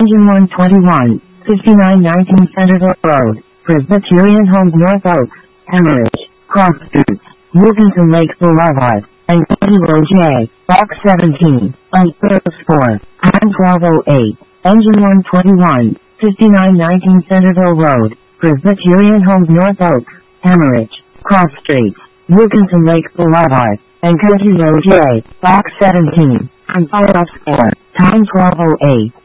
Engine 121, 5919 Centerville Road, Presbyterian Homes North Oaks, Hemorrhage, Cross Streets, Wilkinson Lake Boulevard, and County Road J, Box 17, Unserved 4, time 12:08. Engine 121, 5919 Centerville Road, Presbyterian Homes North Oaks, Hemorrhage, Cross Streets, Wilkinson Lake Boulevard, and County Road J, Box 17, and 4, time 12:08.